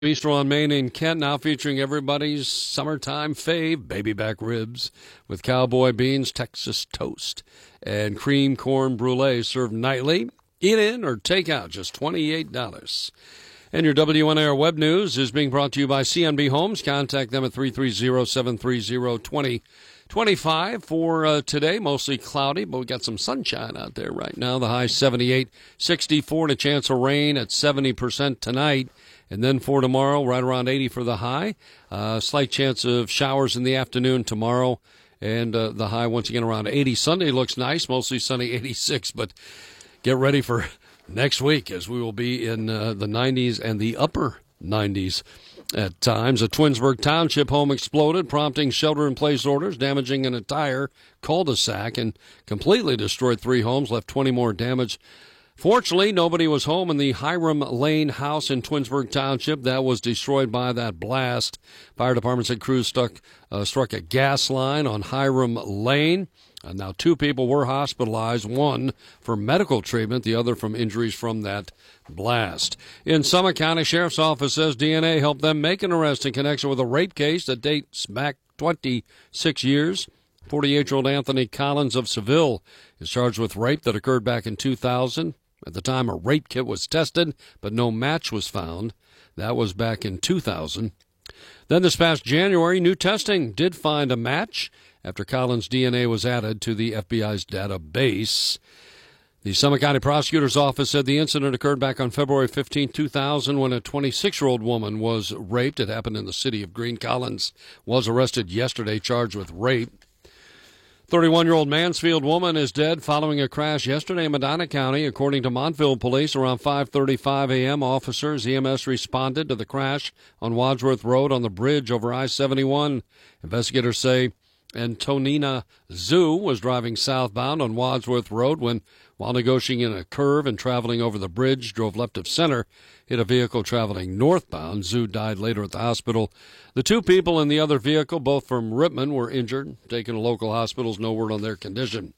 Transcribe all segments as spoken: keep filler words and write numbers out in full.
Bistro on Main in Kent, now featuring everybody's summertime fave, baby back ribs with cowboy beans, Texas toast, and cream corn brulee served nightly. Eat in or take out, just twenty-eight dollars. And your W N A R web news is being brought to you by C N B Homes. Contact them at three three zero, seven three zero, two zero two five for uh, today. Mostly cloudy, but we got some sunshine out there right now. The high seventy-eight, sixty-four, and a chance of rain at seventy percent tonight. And then for tomorrow, right around eighty for the high. Uh, slight chance of showers in the afternoon tomorrow. And uh, the high, once again, around eighty. Sunday looks nice, mostly sunny, eighty-six. But get ready for next week, as we will be in uh, the nineties and the upper nineties at times. A Twinsburg Township home exploded, prompting shelter-in-place orders, damaging an entire cul-de-sac, and completely destroyed three homes, left twenty more damaged. Fortunately, nobody was home in the Hiram Lane house in Twinsburg Township. That was destroyed by that blast. Fire department said crews stuck, uh, struck a gas line on Hiram Lane. Uh, now, two people were hospitalized, one for medical treatment, the other from injuries from that blast. In Summit County Sheriff's Office says D N A helped them make an arrest in connection with a rape case that dates back twenty-six years. forty-eight-year-old Anthony Collins of Seville is charged with rape that occurred back in two thousand. At the time, a rape kit was tested, but no match was found. That was back in two thousand. Then this past January, new testing did find a match after Collins' D N A was added to the F B I's database. The Summit County Prosecutor's Office said the incident occurred back on February fifteenth, two thousand, when a twenty-six-year-old woman was raped. It happened in the city of Greene. Collins was arrested yesterday, charged with rape. thirty-one-year-old Mansfield woman is dead following a crash yesterday in Medina County. According to Montville Police, around five thirty-five a.m., officers E M S responded to the crash on Wadsworth Road on the bridge over I seventy-one. Investigators say Antonina Zhu was driving southbound on Wadsworth Road when, while negotiating a curve and traveling over the bridge, drove left of center, hit a vehicle traveling northbound. Zhu died later at the hospital. The two people in the other vehicle, both from Rittman, were injured, taken to local hospitals. No word on their condition.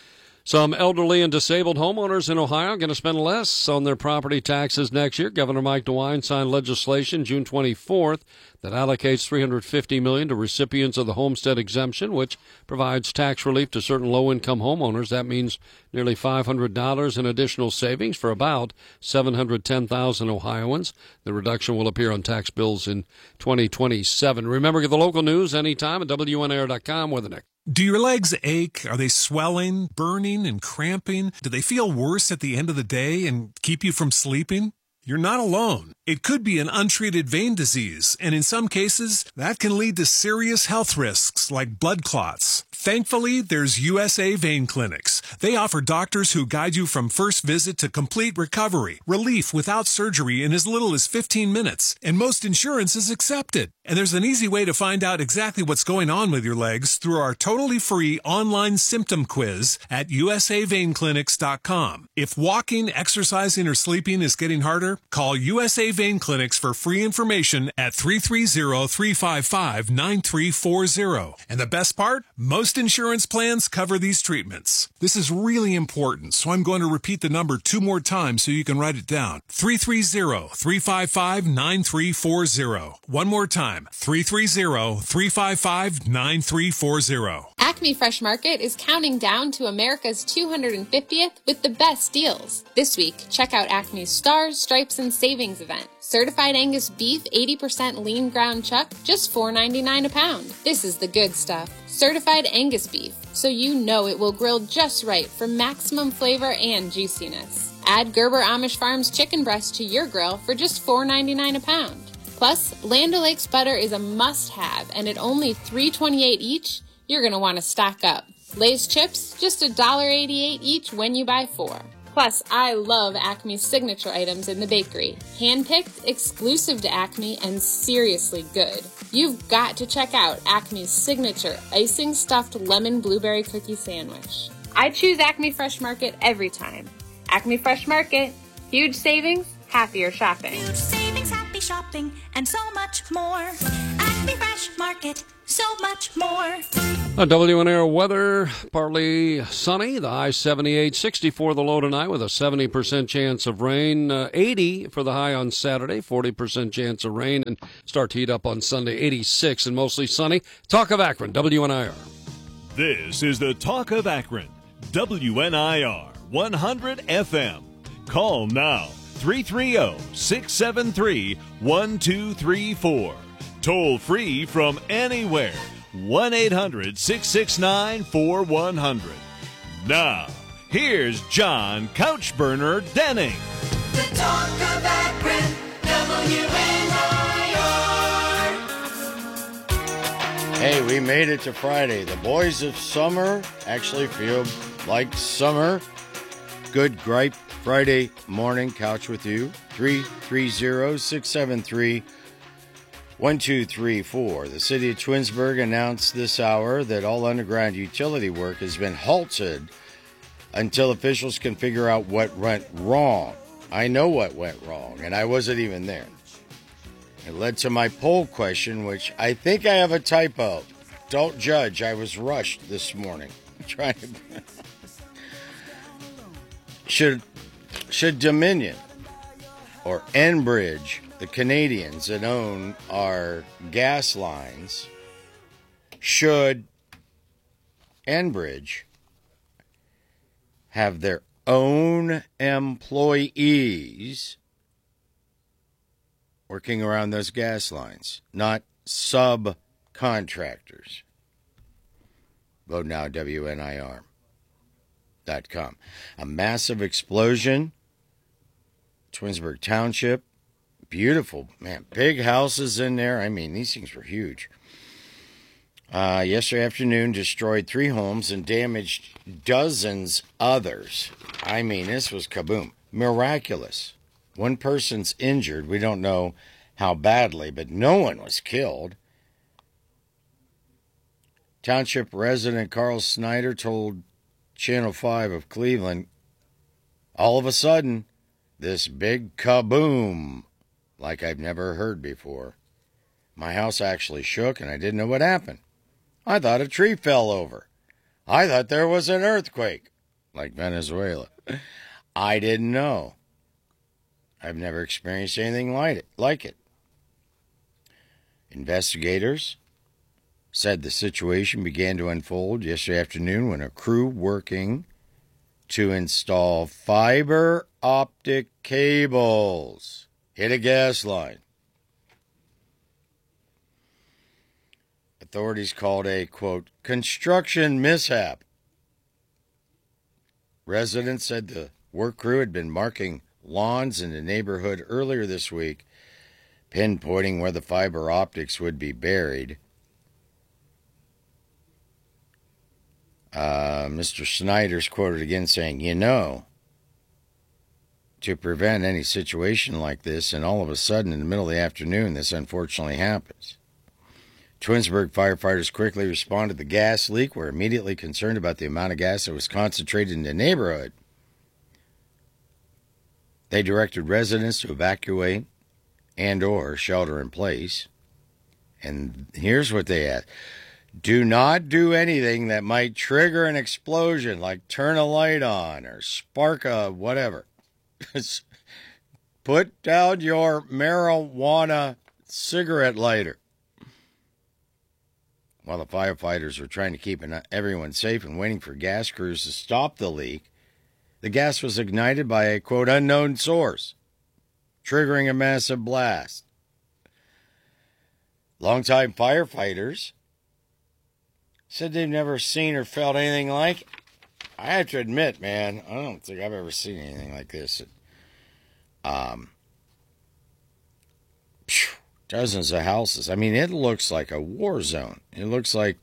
Some elderly and disabled homeowners in Ohio are going to spend less on their property taxes next year. Governor Mike DeWine signed legislation June twenty-fourth that allocates three hundred fifty million dollars to recipients of the homestead exemption, which provides tax relief to certain low-income homeowners. That means nearly five hundred dollars in additional savings for about seven hundred ten thousand Ohioans. The reduction will appear on tax bills in twenty twenty-seven. Remember, get the local news anytime at W N A R dot com. We're the next. Do your legs ache? Are they swelling, burning, and cramping? Do they feel worse at the end of the day and keep you from sleeping? You're not alone. It could be an untreated vein disease, and in some cases, that can lead to serious health risks like blood clots. Thankfully, there's U S A Vein Clinics. They offer doctors who guide you from first visit to complete recovery, relief without surgery in as little as fifteen minutes, and most insurance is accepted. And there's an easy way to find out exactly what's going on with your legs through our totally free online symptom quiz at U S A vein clinics dot com. If walking, exercising, or sleeping is getting harder, call U S A Vein Clinics for free information at three three zero, three five five, nine three four zero. And the best part? Most insurance plans cover these treatments. This is really important, so I'm going to repeat the number two more times so you can write it down. three three zero, three five five, nine three four zero. One more time, three three zero, three five five, nine three four zero. Acme Fresh Market is counting down to America's two hundred fiftieth with the best deals. This week, check out Acme's Stars, Stripes, and Savings event. Certified Angus beef, eighty percent lean ground chuck, just four ninety-nine a pound. This is the good stuff. Certified Angus beef, so you know it will grill just right for maximum flavor and juiciness. Add Gerber Amish Farms chicken breast to your grill for just four ninety-nine a pound. Plus, Land O'Lakes butter is a must-have, and at only three twenty-eight each, you're going to want to stock up. Lay's chips, just one dollar eighty-eight each when you buy four. Plus, I love Acme's signature items in the bakery. Hand-picked, exclusive to Acme, and seriously good. You've got to check out Acme's signature icing stuffed lemon blueberry cookie sandwich. I choose Acme Fresh Market every time. Acme Fresh Market. Huge savings, happier shopping. Huge savings, happy shopping, and so much more. Acme Fresh Market. so much more. A W N R weather, partly sunny, the high seventy-eight, sixty-four the low tonight with a seventy percent chance of rain, uh, eighty for the high on Saturday, forty percent chance of rain, and start to heat up on Sunday, eighty-six and mostly sunny. Talk of Akron, W N I R. This is the Talk of Akron, W N I R, one hundred F M. Call now, three three zero, six seven three, one two three four. Toll free from anywhere, one eight hundred, six six nine, four one zero zero. Now, here's John Couchburner Denning. The Talk of Akron, W N I R. Hey, we made it to Friday. The boys of summer actually feel like summer. Good gripe Friday morning couch with you. three three zero, six seven three, one two three four. The city of Twinsburg announced this hour that all underground utility work has been halted until officials can figure out what went wrong. I know what went wrong, and I wasn't even there. It led to my poll question, which I think I have a typo. Don't judge. I was rushed this morning. Trying to... should, should Dominion or Enbridge, the Canadians that own our gas lines, should Enbridge have their own employees working around those gas lines, not subcontractors? Vote now, W N I R dot com. A massive explosion, Twinsburg Township. Beautiful, man. Big houses in there. I mean, these things were huge. Uh, yesterday afternoon, destroyed three homes and damaged dozens others. I mean, this was kaboom. Miraculous. One person's injured. We don't know how badly, but no one was killed. Township resident Carl Snyder told Channel five of Cleveland, all of a sudden, this big kaboom, like I've never heard before. My house actually shook, and I didn't know what happened. I thought a tree fell over. I thought there was an earthquake, like Venezuela. I didn't know. I've never experienced anything like it. Like it. Investigators said the situation began to unfold yesterday afternoon when a crew working to install fiber optic cables hit a gas line. Authorities called a, quote, construction mishap. Residents said the work crew had been marking lawns in the neighborhood earlier this week, pinpointing where the fiber optics would be buried. Uh, Mister Snyder's quoted again saying, you know, to prevent any situation like this, and all of a sudden in the middle of the afternoon, this unfortunately happens. Twinsburg firefighters quickly responded to the gas leak, were immediately concerned about the amount of gas that was concentrated in the neighborhood. They directed residents to evacuate and or shelter in place. And here's what they asked. Do not do anything that might trigger an explosion, like turn a light on or spark a whatever. Put down your marijuana cigarette lighter. While the firefighters were trying to keep everyone safe and waiting for gas crews to stop the leak, the gas was ignited by a, quote, unknown source, triggering a massive blast. Longtime firefighters said they've never seen or felt anything like it. I have to admit, man, I don't think I've ever seen anything like this. Um, phew, dozens of houses. I mean, it looks like a war zone. It looks like...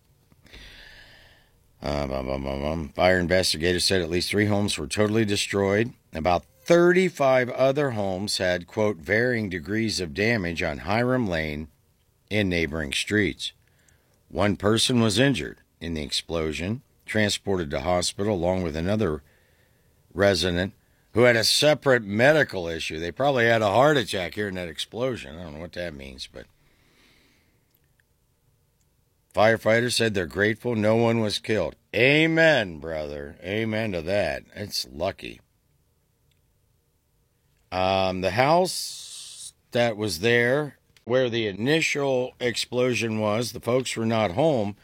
Uh, bum, bum, bum, bum. Fire investigators said at least three homes were totally destroyed. About thirty-five other homes had, quote, varying degrees of damage on Hiram Lane in neighboring streets. One person was injured in the explosion, transported to hospital along with another resident who had a separate medical issue. They probably had a heart attack hearing that explosion. I don't know what that means, but Firefighters said they're grateful no one was killed. Amen, brother. Amen to that. It's lucky. Um, the house that was there where the initial explosion was, the folks were not home.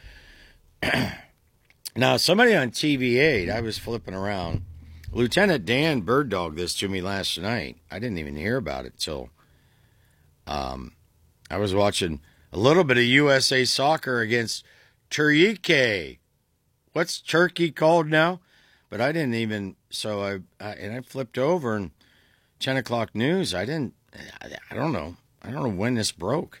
Now, somebody on T V eight, I was flipping around. Lieutenant Dan bird-dogged this to me last night. I didn't even hear about it till um, I was watching a little bit of U S A Soccer against Turkey. What's Turkey called now? But I didn't even, so I, I and I flipped over and ten o'clock news, I didn't, I, I don't know. I don't know when this broke.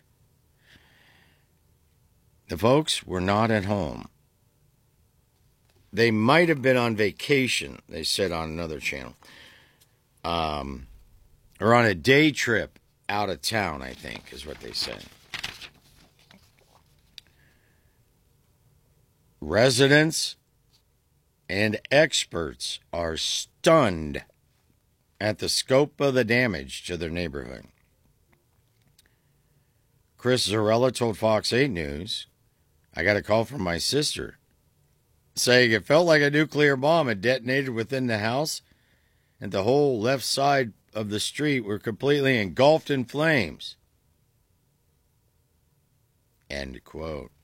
The folks were not at home. They might have been on vacation, they said on another channel. Um, or on a day trip out of town, I think, is what they said. Residents and experts are stunned at the scope of the damage to their neighborhood. Chris Zarella told Fox eight News, I got a call from my sister saying it felt like a nuclear bomb had detonated within the house and the whole left side of the street were completely engulfed in flames. End quote.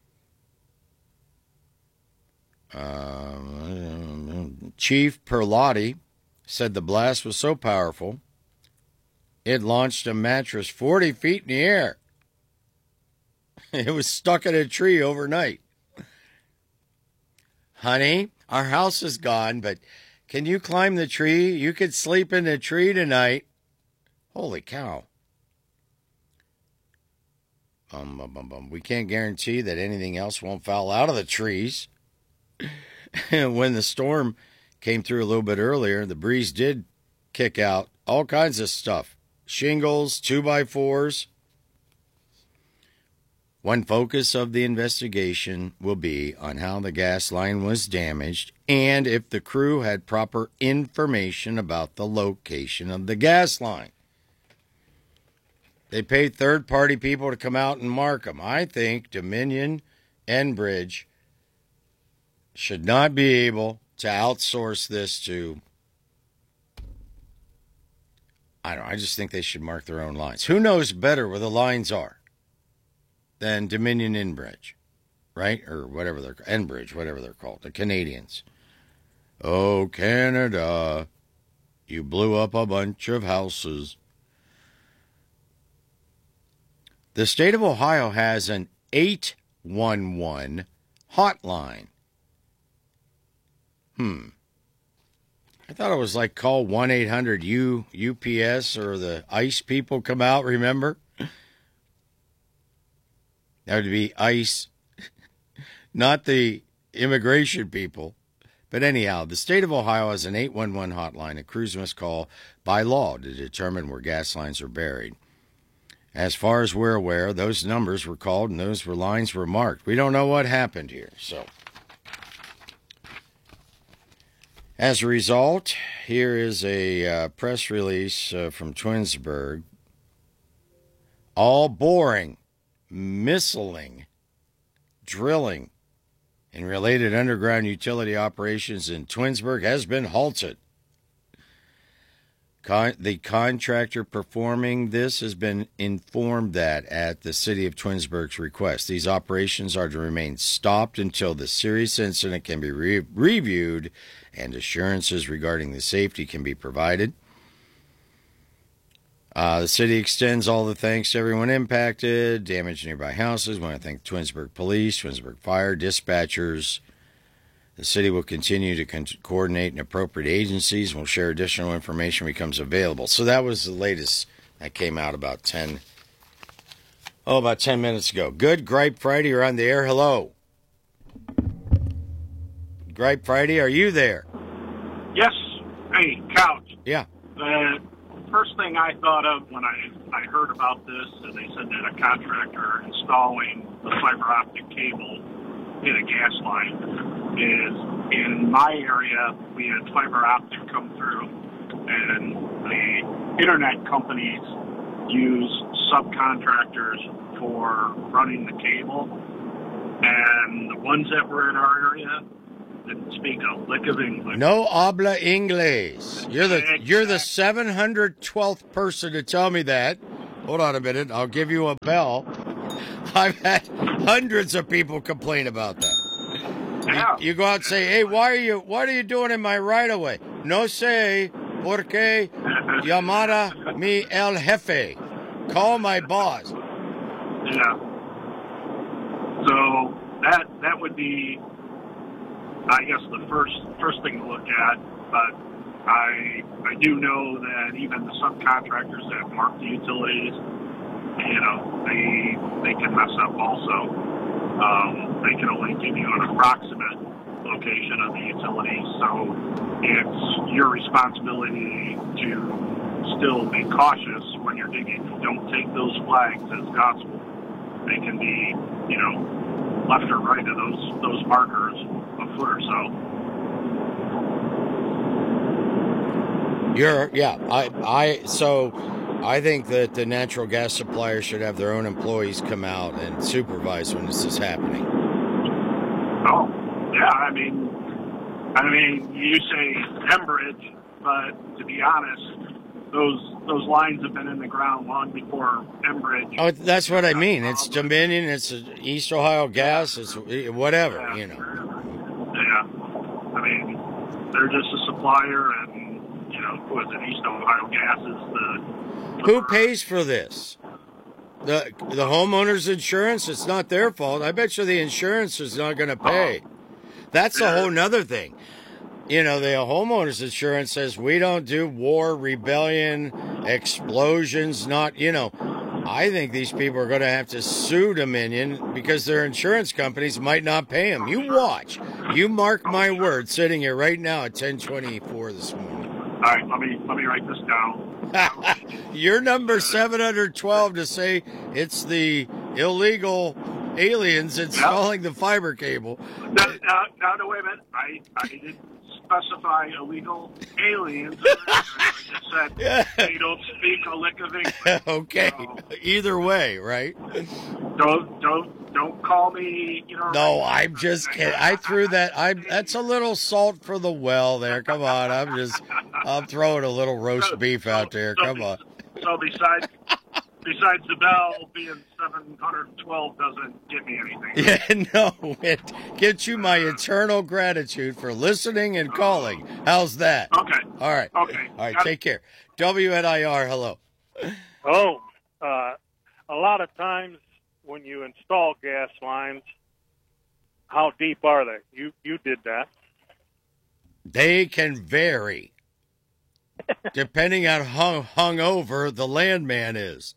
Um, Chief Perlotti said the blast was so powerful, it launched a mattress forty feet in the air. It was stuck in a tree overnight. Honey, our house is gone, but can you climb the tree? You could sleep in the tree tonight. Holy cow. Um, um, um, um, we can't guarantee that anything else won't fall out of the trees. When the storm came through a little bit earlier, the breeze did kick out all kinds of stuff. Shingles, two by fours. One focus of the investigation will be on how the gas line was damaged and if the crew had proper information about the location of the gas line. They paid third-party people to come out and mark them. I think Dominion Enbridge should not be able to outsource this to, I don't know, I just think they should mark their own lines. Who knows better where the lines are than Dominion Enbridge, right? Or whatever they're, Enbridge, whatever they're called, the Canadians. Oh, Canada, you blew up a bunch of houses. The state of Ohio has an eight one one hotline. Hmm. I thought it was like call one eight hundred U P S or the ICE people come out, remember? That would be ICE, not the immigration people. But anyhow, the state of Ohio has an eight one one hotline that crews must call by law to determine where gas lines are buried. As far as we're aware, those numbers were called and those were lines were marked. We don't know what happened here, so... As a result, here is a uh, press release uh, from Twinsburg. All boring, missiling, drilling, and related underground utility operations in Twinsburg has been halted. Con- the contractor performing this has been informed that at the City of Twinsburg's request, these operations are to remain stopped until the serious incident can be re- reviewed and assurances regarding the safety can be provided. Uh, the city extends all the thanks to everyone impacted, damaged nearby houses. We want to thank Twinsburg Police, Twinsburg Fire, dispatchers. The city will continue to con- coordinate and appropriate agencies. We'll share additional information becomes available. So that was the latest that came out about ten, oh, about ten minutes ago. Good Gripe Friday, you're on the air. Hello. Gripe Friday, are you there? Yes. Hey, Couch. Yeah. The first thing I thought of when I, I heard about this, and they said that a contractor installing the fiber optic cable in a gas line, is in my area, we had fiber optic come through, and the internet companies use subcontractors for running the cable. and the ones that were in our area didn't speak a lick of English. No habla inglés. You're the you're the seven hundred twelfth person to tell me that. Hold on a minute. I'll give you a bell. I've had hundreds of people complain about that. Yeah. You, you go out and say, "Hey, why are you what are you doing in my right of way?" No sé porque llamada mi el jefe. Call my boss. Yeah. So that that would be, I guess, the first first thing to look at. But I I do know that even the subcontractors that mark the utilities, you know, they they can mess up also. Um, they can only give you an approximate location of the utilities, so it's your responsibility to still be cautious when you're digging. Don't take those flags as gospel. They can be, you know, left or right of those those markers a foot or so. You're yeah. I I so I think that the natural gas suppliers should have their own employees come out and supervise when this is happening. Oh, yeah. I mean, I mean, you say Enbridge, but to be honest, those those lines have been in the ground long before Enbridge. Oh, that's what I mean. It's Dominion. It's East Ohio Gas. It's whatever, Yeah. you know. Yeah. I mean, they're just a supplier, and you know, who is it? East Ohio Gas is the. Who pays for this? The the homeowner's insurance? It's not their fault. I bet you the insurance is not going to pay. That's a whole nother thing. You know, the homeowner's insurance says we don't do war, rebellion, explosions, not, you know. I think these people are going to have to sue Dominion because their insurance companies might not pay them. You watch. You mark my word, sitting here right now at ten twenty-four this morning. All right, let me let me write this down. Your number seven hundred twelve to say it's the illegal aliens installing the fiber cable. Now, now, now, no, wait a minute. I, I didn't specify illegal aliens. I just said they don't speak a lick of English. Okay. So, Either way, right? don't don't don't call me. You know. No, I'm just kidding. I threw that. I that's a little salt for the well there. Come on, I'm just I'm throwing a little roast beef out there. So, Come on. So besides besides the bell being seven hundred twelve doesn't get me anything. Yeah, no, it gets you my eternal gratitude for listening and calling. How's that? Okay. All right. Okay. All right. Take care. W N I R. Hello. Oh, uh, a lot of times when you install gas lines, how deep are they? You you did that. They can vary depending on how hung over the landman is.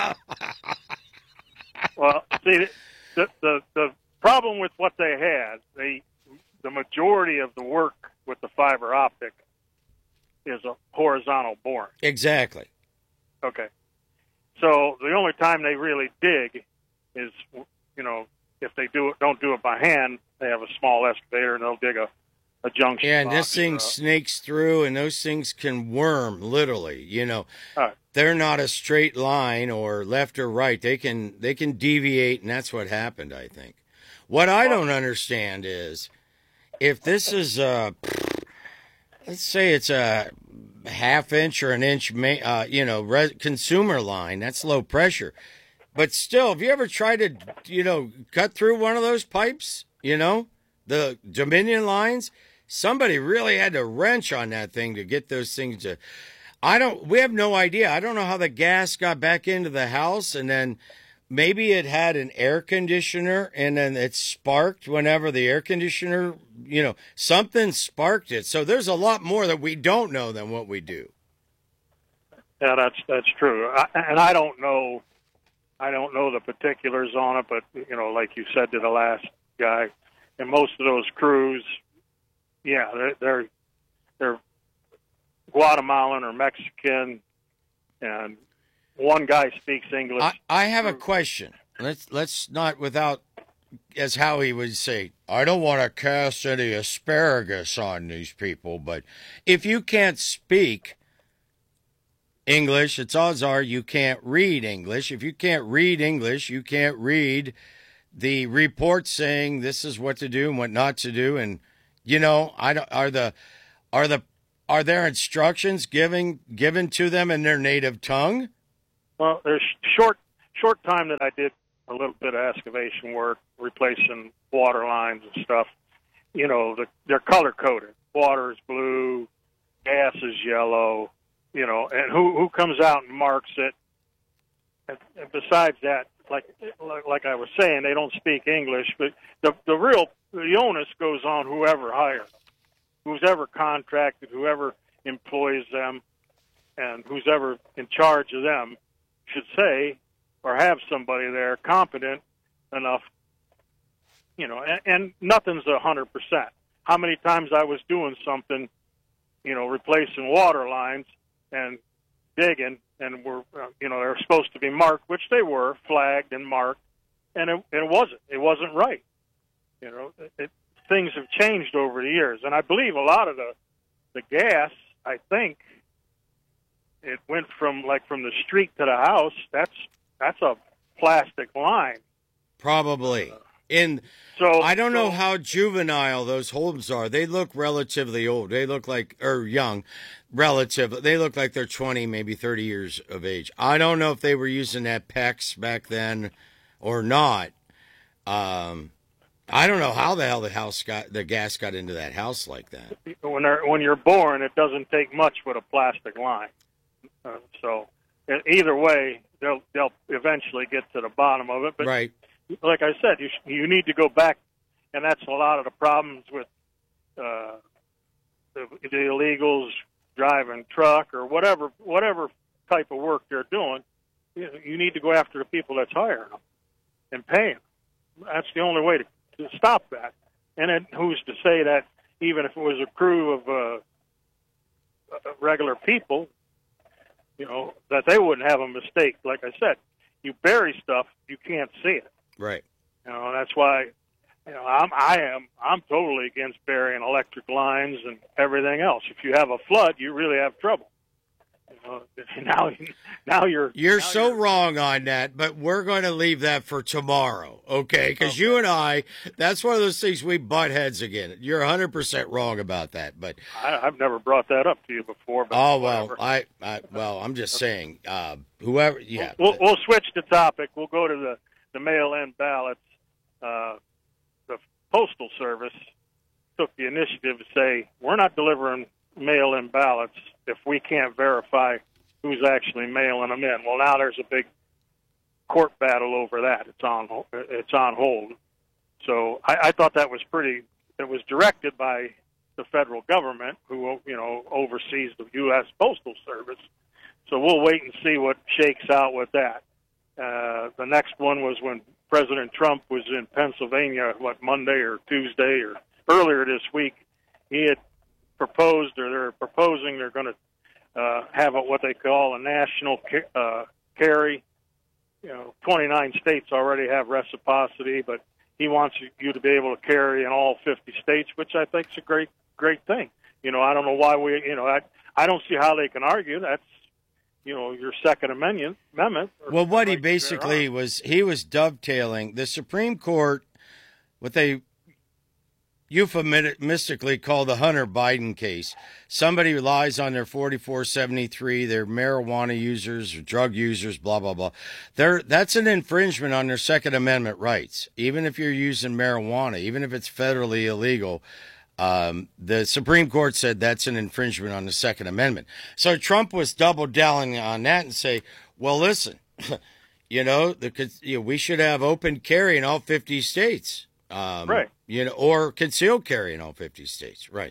Well, see, the, the the problem with what they had, they the majority of the work with the fiber optic is a horizontal boring. Exactly. Okay. So the only time they really dig is, you know, if they do it, don't do it by hand, they have a small excavator and they'll dig a, a junction. Yeah, and this box thing or a- snakes through, and those things can worm, literally. You know, All right. they're not a straight line or left or right. They can they can deviate, and that's what happened, I think. What I don't understand is if this is a, let's say it's a half inch or an inch, ma- uh, you know, res- consumer line, that's low pressure. But still, have you ever tried to, you know, cut through one of those pipes, you know, the Dominion lines? Somebody really had to wrench on that thing to get those things to, I don't, we have no idea. I don't know how the gas got back into the house, and then maybe it had an air conditioner and then it sparked whenever the air conditioner, you know, something sparked it. So there's a lot more that we don't know than what we do. Yeah, that's that's true. I, and I don't know, I don't know the particulars on it, but you know, like you said to the last guy, and most of those crews, yeah, they're they're, they're Guatemalan or Mexican, and one guy speaks English. I, I have a question. Let's let's not without, as Howie would say, I don't want to cast any asparagus on these people, but if you can't speak English, it's odds are you can't read English. If you can't read English, you can't read the report saying this is what to do and what not to do, and you know, I don't, are the are the are there instructions given given to them in their native tongue? Well, there's short short time that I did a little bit of excavation work, replacing water lines and stuff. You know, the, they're color coded. Water is blue, gas is yellow. You know, and who who comes out and marks it? And, and besides that, like like I was saying, they don't speak English. But the the real the onus goes on whoever hires them, who's ever contracted, whoever employs them, and who's ever in charge of them should say or have somebody there competent enough. You know, and, and nothing's a hundred percent. How many times I was doing something, you know, replacing water lines and digging, and were, uh, you know, they were supposed to be marked, which they were, flagged and marked, and it, it wasn't. It wasn't right. You know, it, it, things have changed over the years, and I believe a lot of the the gas, I think, it went from like from the street to the house. That's that's a plastic line. Probably. In so I don't know so, how juvenile those homes are. They look relatively old. They look like or young, relative. They look like they're twenty, maybe thirty years of age. I don't know if they were using that PEX back then or not. Um, I don't know how the hell the house got the gas got into that house like that. When they're, when you're born, it doesn't take much with a plastic line. Uh, so either way, they'll they'll eventually get to the bottom of it. But right. Like I said, you you need to go back, and that's a lot of the problems with uh, the, the illegals driving truck or whatever whatever type of work they're doing. You, you need to go after the people that's hiring them and paying them. That's the only way to, to stop that. And then who's to say that even if it was a crew of uh, regular people, you know, that they wouldn't have a mistake? Like I said, you bury stuff, you can't see it. Right. You know, that's why, you know, I'm, I am, I'm totally against burying electric lines and everything else. If you have a flood, you really have trouble. You know, now, now you're You're now so you're, wrong on that, but we're going to leave that for tomorrow, okay? Because okay. you and I, that's one of those things we butt heads again. You're one hundred percent wrong about that, but I, I've never brought that up to you before. But oh well, I, I well, I'm just saying, uh, whoever, yeah. We'll, we'll switch the topic. We'll go to the. The mail-in ballots. Uh, the Postal Service took the initiative to say, we're not delivering mail-in ballots if we can't verify who's actually mailing them in. Well, now there's a big court battle over that. It's on it's on hold. So I, I thought that was pretty. It was directed by the federal government, who you know oversees the U S Postal Service. So we'll wait and see what shakes out with that. Uh, the next one was when President Trump was in Pennsylvania, what, Monday or Tuesday or earlier this week. He had proposed, or they're proposing, they're going to uh, have a, what they call a national ca- uh, carry. You know, twenty-nine states already have reciprocity, but he wants you to be able to carry in all fifty states, which I think is a great, great thing. You know, I don't know why we, you know, I, I don't see how they can argue. That's, you know, your Second Amendment. Amendment well, what he basically was, he was dovetailing the Supreme Court, what they euphemistically call the Hunter Biden case. Somebody relies on their forty-four seventy-three, they're marijuana users or drug users, blah, blah, blah. They're, that's an infringement on their Second Amendment rights, even if you're using marijuana, even if it's federally illegal. Um, the Supreme Court said that's an infringement on the Second Amendment. So Trump was double downing on that and say, well, listen, you know, the, you know, we should have open carry in all fifty states. Um, right. You know, or concealed carry in all fifty states. Right.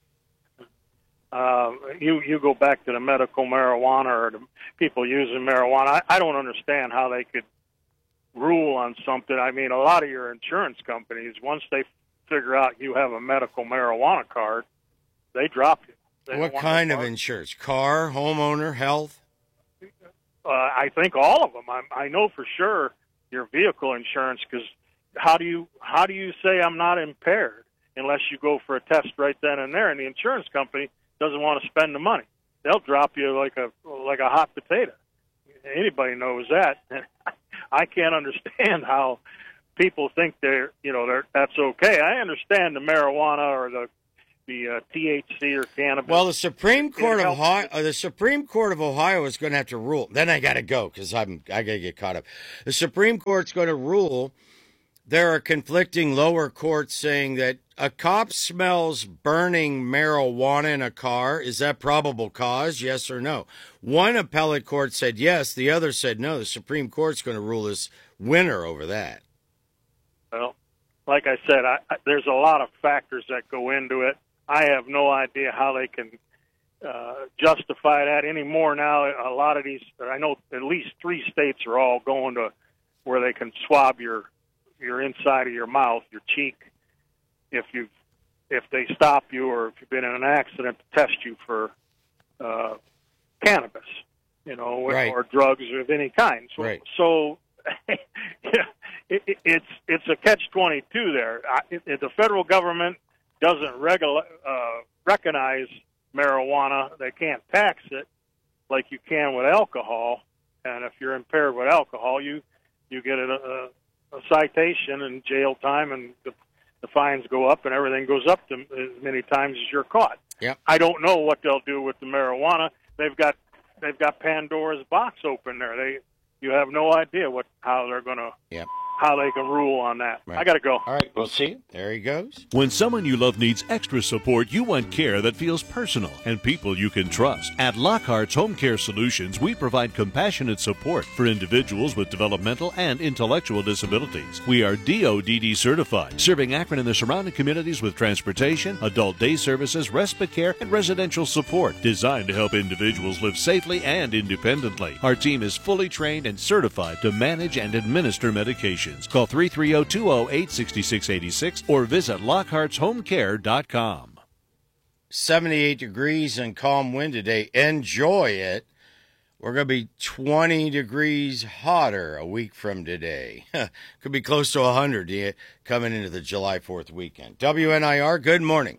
Uh, you, you go back to the medical marijuana or the people using marijuana. I, I don't understand how they could rule on something. I mean, a lot of your insurance companies, once they figure out you have a medical marijuana card, they drop you. They what kind of insurance? Car, homeowner, health? Uh, I think all of them. I, I know for sure your vehicle insurance, because how do you how do you say I'm not impaired unless you go for a test right then and there, and the insurance company doesn't want to spend the money. They'll drop you like a like a hot potato. Anybody knows that. I can't understand how people think they're, you know, they're, that's okay. I understand the marijuana or the the uh, T H C or cannabis. Well, the Supreme Court of helps. Ohio, uh, the Supreme Court of Ohio is going to have to rule. Then I got to go because I'm I got to get caught up. The Supreme Court's going to rule. There are conflicting lower courts saying that a cop smells burning marijuana in a car. Is that probable cause? Yes or no? One appellate court said yes. The other said no. The Supreme Court's going to rule this winner over that. Well, like I said, I, I, there's a lot of factors that go into it. I have no idea how they can uh, justify that anymore now. A lot of these, I know at least three states are all going to where they can swab your your inside of your mouth, your cheek, if you if they stop you or if you've been in an accident to test you for uh, cannabis, you know, right. or drugs of any kind. So, right. so yeah, it, it, it's it's a catch twenty-two there. I, it, the federal government doesn't regula- uh, recognize marijuana. They can't tax it like you can with alcohol. And if you're impaired with alcohol, you you get a, a, a citation and jail time, and the, the fines go up, and everything goes up to as many times as you're caught. Yep. I don't know what they'll do with the marijuana. They've got they've got Pandora's box open there. They you have no idea what how they're going to. Yep. How they can rule on that. Right. I got to go. All right, we'll see. There he goes. When someone you love needs extra support, you want care that feels personal and people you can trust. At Lockhart's Home Care Solutions, we provide compassionate support for individuals with developmental and intellectual disabilities. We are D O D D certified, serving Akron and the surrounding communities with transportation, adult day services, respite care, and residential support designed to help individuals live safely and independently. Our team is fully trained and certified to manage and administer medication. Call three three zero, two zero eight, six six eight six or visit lockharts home care dot com. seventy-eight degrees and calm wind today. Enjoy it. We're going to be twenty degrees hotter a week from today. Could be close to one hundred coming into the July fourth weekend. W N I R, good morning.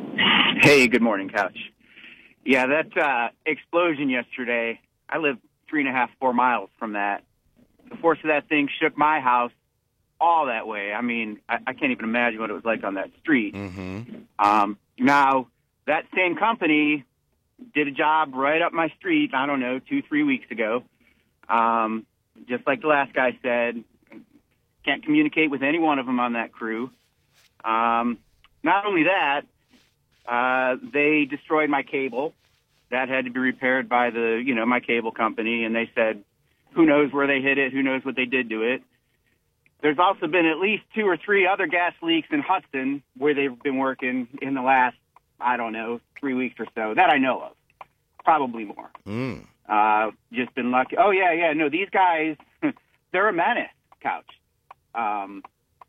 Hey, good morning, Couch. Yeah, that uh, explosion yesterday, I live three and a half, four miles from that. The force of that thing shook my house all that way. I mean, I, I can't even imagine what it was like on that street. Mm-hmm. Um, now, that same company did a job right up my street, I don't know, two, three weeks ago. Um, just like the last guy said, can't communicate with any one of them on that crew. Um, not only that, uh, they destroyed my cable. That had to be repaired by the, you know, my cable company, and they said, who knows where they hit it? Who knows what they did to it? There's also been at least two or three other gas leaks in Hudson where they've been working in the last, I don't know, three weeks or so. That I know of. Probably more. Mm. Uh, just been lucky. Oh, yeah, yeah. No, these guys, they're a menace, Couch. Um,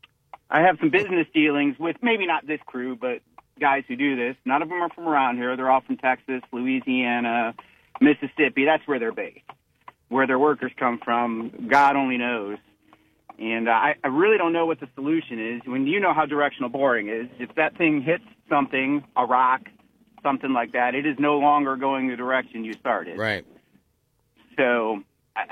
I have some business dealings with maybe not this crew, but guys who do this. None of them are from around here. They're all from Texas, Louisiana, Mississippi. That's where they're based. Where their workers come from, God only knows. And uh, I, I really don't know what the solution is. When you know how directional boring is, if that thing hits something, a rock, something like that, it is no longer going the direction you started. Right. So I,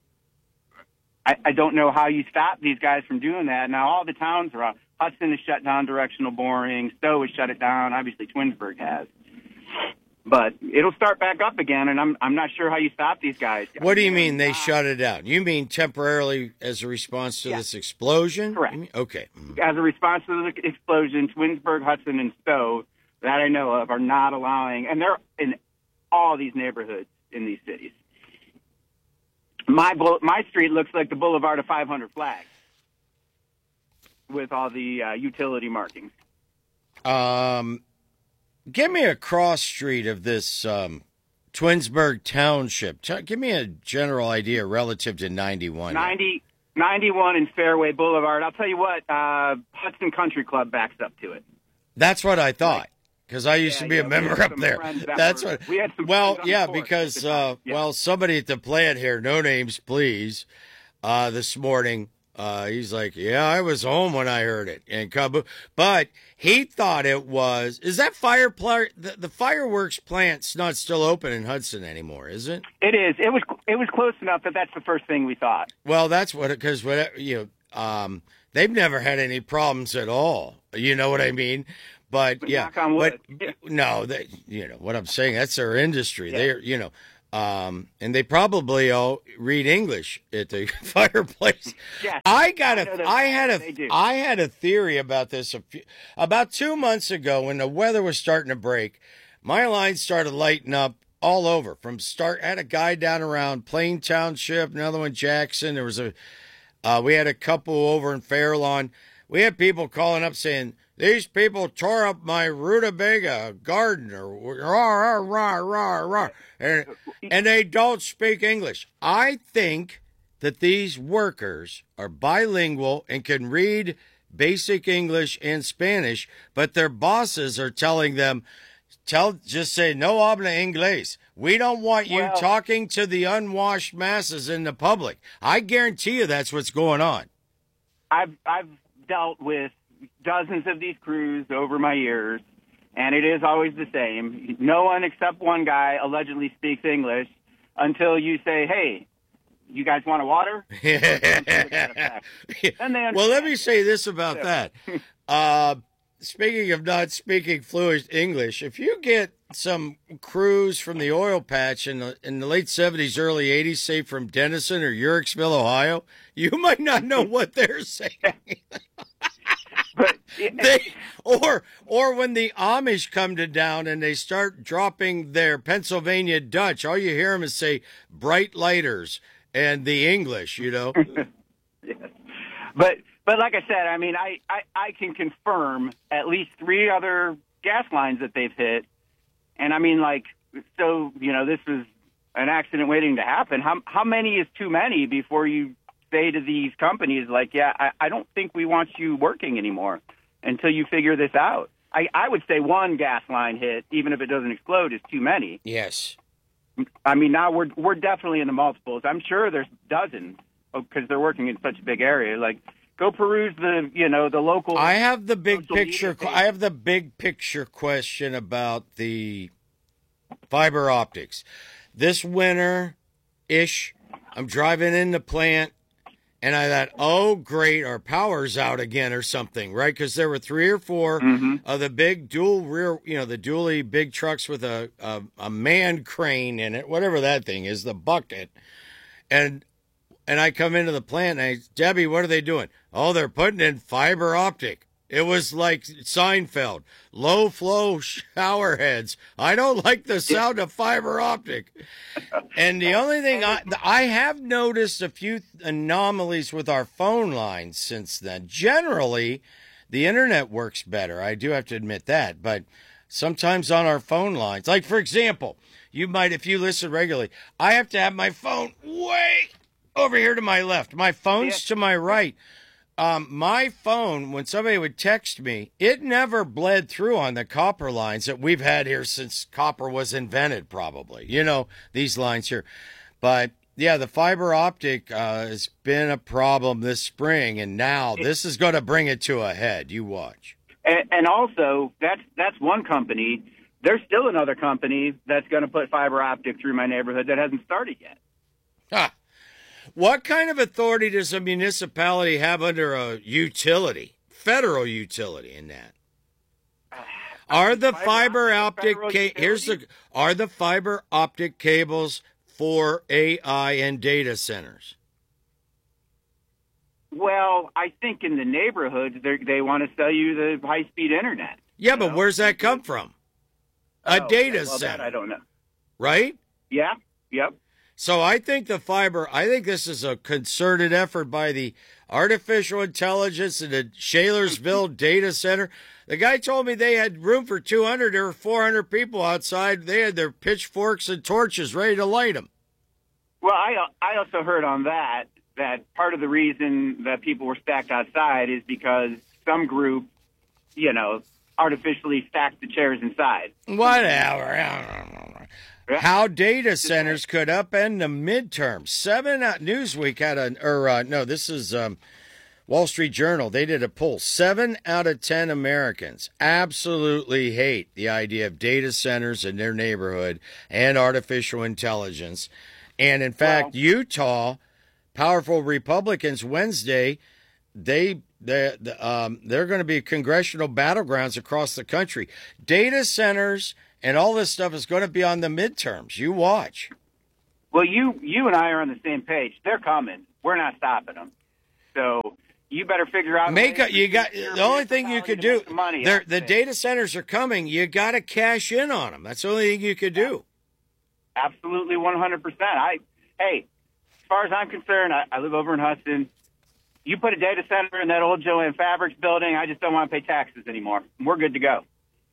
I, I don't know how you stop these guys from doing that. Now, all the towns around, Hudson has shut down directional boring. Stowe has shut it down. Obviously, Twinsburg has. But it'll start back up again, and I'm I'm not sure how you stop these guys. What do you mean they uh, shut it down? You mean temporarily as a response to yeah. this explosion? Correct. Okay. Mm-hmm. As a response to the explosion, Twinsburg, Hudson, and Stowe, that I know of, are not allowing, and they're in all these neighborhoods in these cities. My my street looks like the Boulevard of five hundred flags with all the uh, utility markings. Um. Give me a cross street of this um, Twinsburg Township. T- give me a general idea relative to ninety-one. ninety, ninety-one and Fairway Boulevard. I'll tell you what, uh, Hudson Country Club backs up to it. That's what I thought, because I used yeah, to be yeah, a member up there. That That's were, what. We had some well, yeah, the because uh, yeah. well, somebody at the plant here, no names, please, uh, this morning. Uh, he's like, yeah, I was home when I heard it, and kaboom. But he thought it was. Is that fire pl- the, the fireworks plant's not still open in Hudson anymore, is it? It is. It was. It was close enough that that's the first thing we thought. Well, that's what because what you know. um, they've never had any problems at all. You know what I mean? But, But yeah, knock on wood. but no, they, you know what I'm saying. That's their industry. Yeah. They're, you know, um, and they probably all read English at the fireplace. Yes, I got I know a, that I had they a, do. I had a theory about this a few, about two months ago when the weather was starting to break. My line started lighting up all over. From start, I had a guy down around Plain Township, another one Jackson. There was a, uh, we had a couple over in Fairlawn. We had people calling up saying, these people tore up my rutabaga garden, or rah, rah, rah, rah, rah, and, and they don't speak English. I think that these workers are bilingual and can read basic English and Spanish, but their bosses are telling them, tell, just say, no habla inglés. We don't want you Well- talking to the unwashed masses in the public. I guarantee you that's what's going on. I've I've dealt with dozens of these crews over my years, and it is always the same. No one except one guy allegedly speaks English until you say, "Hey, you guys want a water?" And they Well, let me say this about that. Uh, speaking of not speaking fluent English, if you get some crews from the oil patch in the in the late seventies, early eighties, say from Denison or Uricksville, Ohio, you might not know what they're saying. But They, or or when the Amish come to down and they start dropping their Pennsylvania Dutch, all you hear them is say bright lighters and the English, you know. But but like I said, I mean, I, I, I can confirm at least three other gas lines that they've hit. And I mean, like, so, you know, this is an accident waiting to happen. How how many is too many before you say to these companies, like, yeah, I, I don't think we want you working anymore until you figure this out? I, I would say one gas line hit, even if it doesn't explode, is too many. Yes. I mean, now we're we're definitely in the multiples. I'm sure there's dozens because they're working in such a big area. Like, go peruse the, you know, the local. I have the big social media picture. page. I have the big picture question about the fiber optics. This winter ish, I'm driving in the plant, and I thought, oh, great, our power's out again or something, right? Because there were three or four Mm-hmm. of the big dual rear, you know, the dually big trucks with a, a a manned crane in it, whatever that thing is, the bucket, and. And I come into the plant and I, Debbie, what are they doing? Oh, they're putting in fiber optic. It was like Seinfeld, low flow shower heads. I don't like the sound of fiber optic. And the only thing I, I have noticed a few anomalies with our phone lines since then. Generally, the internet works better. I do have to admit that. But sometimes on our phone lines, like for example, you might, if you listen regularly, I have to have my phone way over here to my left. My phone's to my right. Um, my phone, when somebody would text me, it never bled through on the copper lines that we've had here since copper was invented, probably. You know, these lines here. But, yeah, the fiber optic uh, has been a problem this spring, and now this is going to bring it to a head. You watch. And, and also, that's that's one company. There's still another company that's going to put fiber optic through my neighborhood that hasn't started yet. Ah. What kind of authority does a municipality have under a utility, federal utility in that? Are the Fiber fiber optic optic, federal ca- here's the, utility? are the fiber optic cables for A I and data centers? Well, I think in the neighborhoods, they they want to sell you the high-speed internet. Yeah, you but know? where's that come from? A Oh, data well, that center, I don't know. right? Yeah, yep. So I think the fiber, I think this is a concerted effort by the artificial intelligence and the Shalersville data center. The guy told me they had room for two hundred or four hundred people outside. They had their pitchforks and torches ready to light them. Well, I I also heard on that that part of the reason that people were stacked outside is because some group, you know, artificially stacked the chairs inside. Whatever. How data centers could upend the midterm. Seven out, Newsweek had a, or uh, no, this is um, Wall Street Journal. They did a poll. Seven out of ten Americans absolutely hate the idea of data centers in their neighborhood and artificial intelligence. And in fact, Well- Utah, powerful Republicans Wednesday they they um, they're going to be congressional battlegrounds across the country. Data centers and all this stuff is going to be on the midterms. You watch. Well, you you and I are on the same page. They're coming. We're not stopping them. So you better figure out. Make a, you got the only thing you could do. Money The data centers are coming. You got to cash in on them. That's the only thing you could do. Absolutely, one hundred percent. I hey, as far as I'm concerned, I, I live over in Hudson. You put a data center in that old Joanne Fabrics building, I just don't want to pay taxes anymore. We're good to go.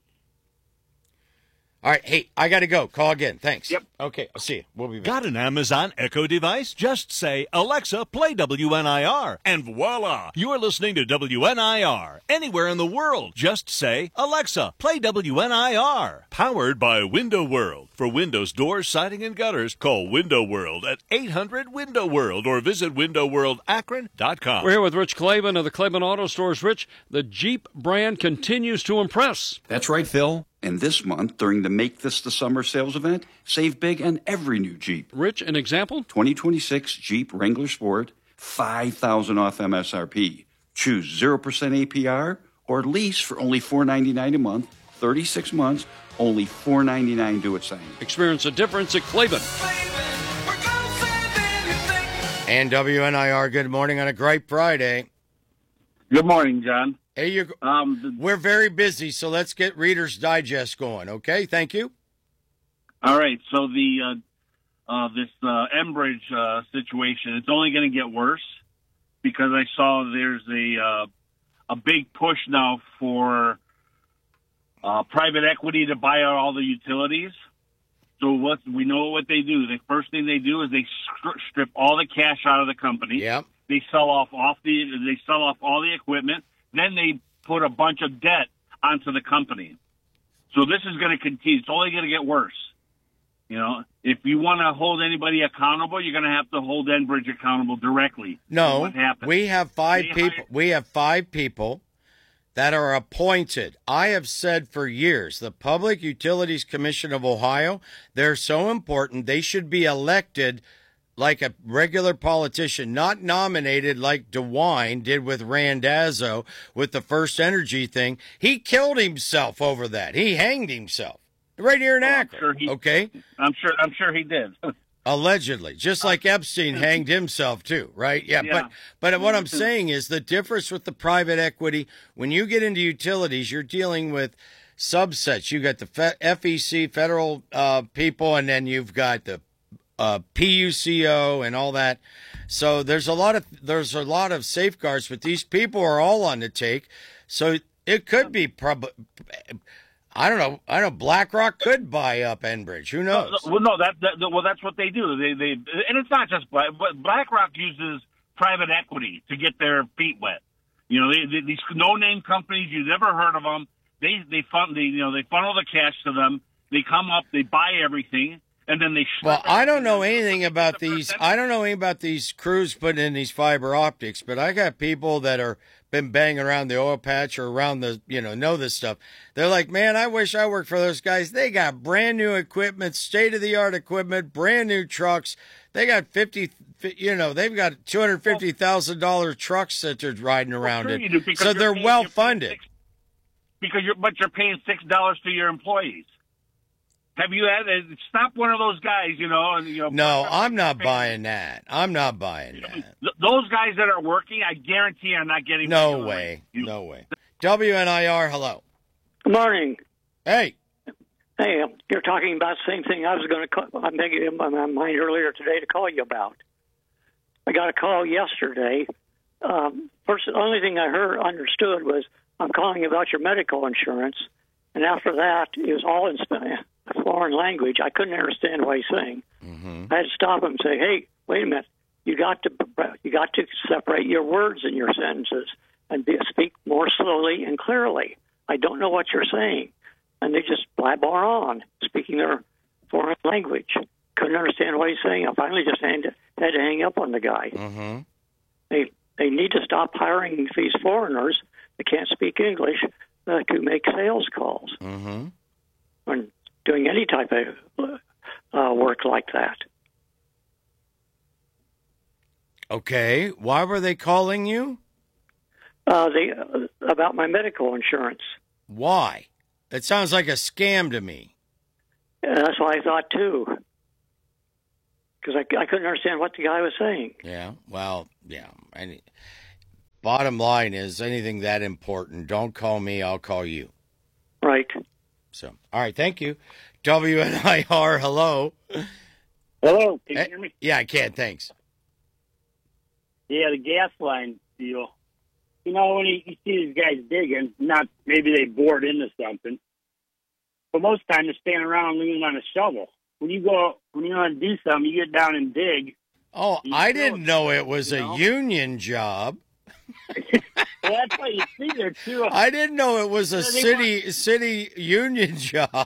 All right. Hey, I got to go. Call again. Thanks. Yep. Okay. I'll see you. We'll be back. Got an Amazon Echo device? Just say, Alexa, play W N I R, and voila, you're listening to W N I R. Anywhere in the world, just say, Alexa, play W N I R. Powered by Window World. For windows, doors, siding, and gutters, call Window World at eight hundred window world or visit window world akron dot com. We're here with Rich Clavin of the Clavin Auto Stores. Rich, the Jeep brand continues to impress. That's right, Phil. And this month, during the Make This the Summer sales event, save big on every new Jeep. Rich, an example? twenty twenty-six Jeep Wrangler Sport, five thousand dollars off M S R P. Choose zero percent A P R or lease for only four hundred ninety-nine dollars a month, thirty-six months, only four hundred ninety-nine dollars do it sign. Experience a difference at Clavin. And W N I R, good morning on a great Friday. Good morning, John. Hey, you. Um, the, we're very busy, so let's get Reader's Digest going. Okay, thank you. All right. So the uh, uh, this uh, Enbridge uh, situation, it's only going to get worse because I saw there's a uh, a big push now for uh, private equity to buy out all the utilities. So what we know what they do. The first thing they do is they stri- strip all the cash out of the company. Yep. They sell off off the they sell off all the equipment. Then they put a bunch of debt onto the company. So this is going to continue. It's only going to get worse. You know, if you want to hold anybody accountable, you're going to have to hold Enbridge accountable directly. No, what happened. we have five They people. hired- We have five people that are appointed. I have said for years, the Public Utilities Commission of Ohio, they're so important. They should be elected like a regular politician, not nominated like DeWine did with Randazzo with the First Energy thing. He killed himself over that. He hanged himself right here in Oh, I'm Akron. sure he- okay, I'm sure. I'm sure he did. allegedly, just like Epstein hanged himself too, right? Yeah, Yeah. but but what I'm saying is the difference with the private equity. When you get into utilities, you're dealing with subsets. You got the Fe- F E C federal uh, people, and then you've got the Uh, P U C O and all that. So there's a lot of there's a lot of safeguards, but these people are all on the take. So it could be probably, I don't know. I don't know. BlackRock could buy up Enbridge. Who knows? Well, no, that, that well, that's what they do. They they and it's not just Black, but BlackRock uses private equity to get their feet wet. You know, they, they, these no-name companies, you've never heard of them. They they fund they you know they funnel the cash to them. They come up, they buy everything. And then they well, I don't know anything about these. I don't know anything about these crews putting in these fiber optics, but I got people that are been banging around the oil patch or around the, you know, know this stuff. They're like, man, I wish I worked for those guys. They got brand new equipment, state of the art equipment, brand new trucks. They got fifty, you know, they've got two hundred fifty thousand dollar trucks that they're riding around well, sure in. you do, So they're paying, well funded. Six, because you're, but you're paying six dollars to your employees. Have you had stop one of those guys? You know, and you know. No, I'm not buying that. I'm not buying that. Th- those guys that are working, I guarantee, are not getting. No way. No way. W N I R, hello. Good morning. Hey. Hey, you're talking about the same thing I was going to call. I'm making it in my mind earlier today to call you about. I got a call yesterday. Um, first, the only thing I heard understood was I'm calling about your medical insurance, and after that, it was all in Spanish. Foreign language. I couldn't understand what he's saying. Mm-hmm. I had to stop him and say, "Hey, wait a minute! You got to you got to separate your words in your sentences and be, speak more slowly and clearly. I don't know what you're saying." And they just blabber on, speaking their foreign language. Couldn't understand what he's saying. I finally just had to, had to hang up on the guy. Mm-hmm. They they need to stop hiring these foreigners that can't speak English uh, to make sales calls. Mm-hmm. When doing any type of uh, work like that. Okay. Why were they calling you? Uh, they uh, about my medical insurance. Why? It sounds like a scam to me. Yeah, that's what I thought too. Because I, I couldn't understand what the guy was saying. Yeah. Well, yeah. Any, bottom line is, anything that important, don't call me. I'll call you. Right. So, all right. Thank you. W N I R. Hello. Hello. Can you Hey, hear me? yeah, I can. Thanks. Yeah, the gas line deal. You know, when you, you see these guys digging, not maybe they bored into something, but most time they're standing around leaning on a shovel. When you go, when you want to do something, you get down and dig. Oh, You I know didn't it, know it was you a know? union job. Well, that's what you see there too. I didn't know it was a Yeah, they city city union job.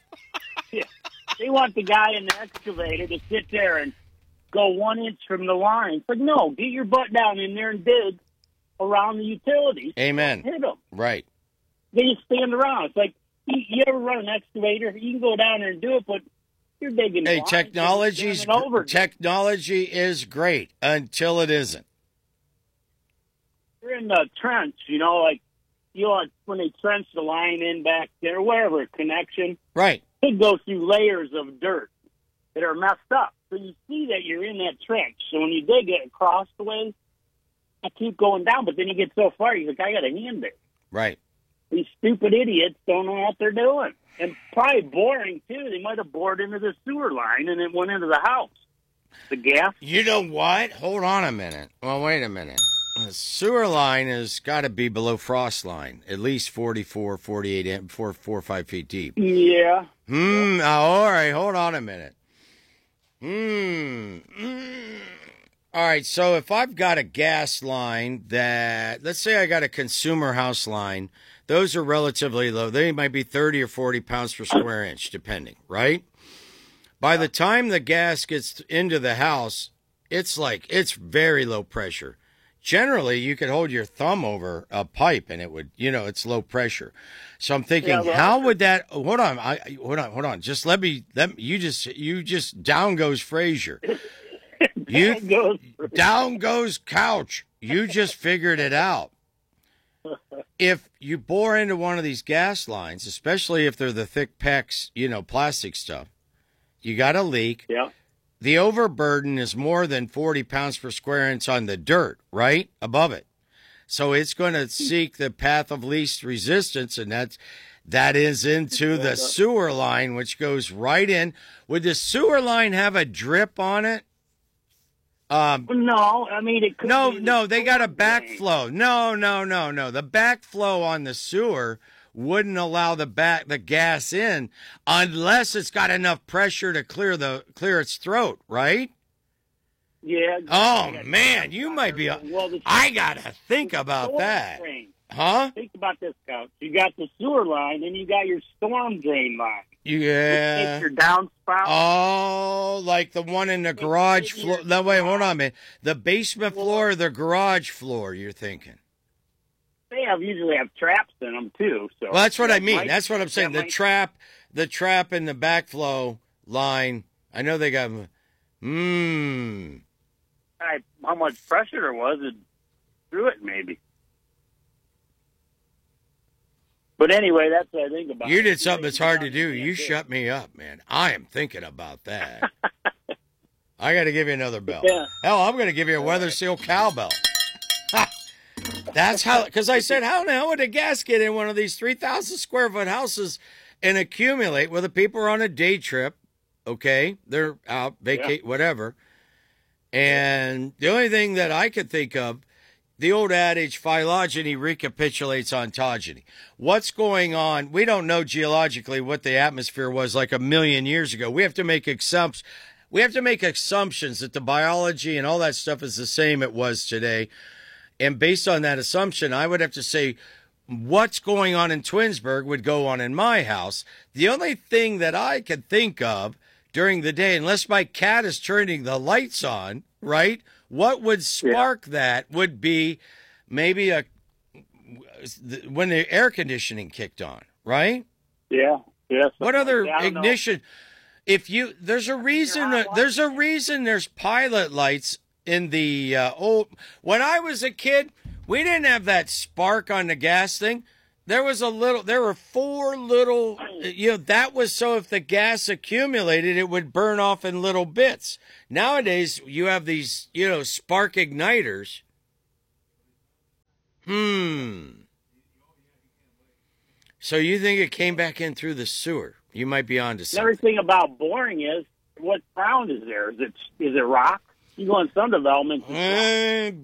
They want the guy in the excavator to sit there and go one inch from the line. It's like, no, get your butt down in there and dig around the utilities. Amen. Hit them. Right. They just stand around. It's like, you, you ever run an excavator? You can go down there and do it, but you're digging. Hey, lines, technology's you're over. technology is great until it isn't. You're in the trench, you know, like, you know, when they trench the line in back there, whatever, connection. Right. It goes through layers of dirt that are messed up. So you see that you're in that trench. So when you dig it across the way, I keep going down, but then you get so far, you're like, I got a hand there. Right. These stupid idiots don't know what they're doing. And probably boring, too. They might have bored into the sewer line and it went into the house. The gas. You know what? Hold on a minute. Well, wait a minute. The sewer line has got to be below frost line, at least forty-four, forty-eight, in- four, four or five feet deep. Yeah. Hmm. Oh, all right. Hold on a minute. Hmm. Mm. All right. So if I've got a gas line that, let's say I got a consumer house line, those are relatively low. They might be thirty or forty pounds per square inch, depending, right? By the time the gas gets into the house, it's like, it's very low pressure. Generally, you could hold your thumb over a pipe and it would, you know, it's low pressure. So I'm thinking, Yeah, well, how would that? Hold on, I hold on, hold on. Just let me. Let me, you just you just down goes Frazier. You Down goes Frazier. down goes Couch. You just figured it out. If you bore into one of these gas lines, especially if they're the thick PEX, you know, plastic stuff, you got a leak. Yeah. The overburden is more than forty pounds per square inch on the dirt, right? Above it. So it's going to seek the path of least resistance, and that's, that is into the sewer line, which goes right in. Would the sewer line have a drip on it? Um, No, I mean, it could no, be the no, they got a sewer drain. backflow. No, no, no, no. The backflow on the sewer wouldn't allow the back the gas in unless it's got enough pressure to clear the clear its throat, right? Yeah. Oh man, you might be. Well, the I gotta think about storm that, drain. huh? Think about this, Couch. You got the sewer line, and you got your storm drain line. Yeah. It's your downspout. Oh, like the one in the garage floor. No, wait, hold on a minute. The basement floor or the garage floor, you're thinking? They have usually have traps in them too. So Well, that's what I that mean. might- That's what I'm saying. that The might- trap, the trap and the backflow line. I know they got. Hmm. I- how much pressure there was it through it, maybe. But anyway, that's what I think about. You it. did something that's hard to do. Yeah, You yeah. shut me up, man. I am thinking about that. I got to give you another bell. Yeah. Hell, I'm going to give you a weather seal cowbell. Ha! That's how, because I said, how the hell would a gas get in one of these three thousand square foot houses and accumulate? Well, the people are on a day trip, okay? They're out, vacate, whatever. And the only thing that I could think of, the old adage, phylogeny recapitulates ontogeny. What's going on? We don't know geologically what the atmosphere was like a million years ago. We have to make assumptions. We have to make assumptions that the biology and all that stuff is the same it was today. And based on that assumption, I would have to say what's going on in Twinsburg would go on in my house. The only thing that I could think of during the day, unless my cat is turning the lights on, right? What would spark yeah. that would be maybe a when the air conditioning kicked on, right? Yeah. Yeah. What other like ignition? Know. If you there's a reason that, there's a reason there's pilot lights in the uh, old. When I was a kid, We didn't have that spark on the gas thing. There was a little, there were four little, you know, that was so if the gas accumulated, it would burn off in little bits. Nowadays, you have these, you know, spark igniters. Hmm. So you think it came back in through the sewer? You might be onto something. Another thing about boring is what ground is there? Is it is it rock? You go in some developments. Uh,